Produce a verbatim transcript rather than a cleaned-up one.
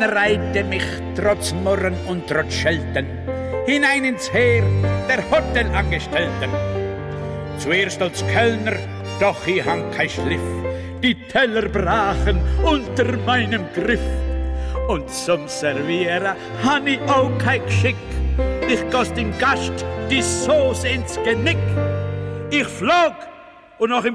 reihte mich trotz Murren und trotz Schelten hinein ins Heer der Hotelangestellten. Zuerst als Kellner, doch ich hang kein Schliff, die Teller brachen unter meinem Griff. Und zum Servieren han ich auch kein Geschick, ich goss dem Gast die Sauce ins Genick. Ich flog und noch im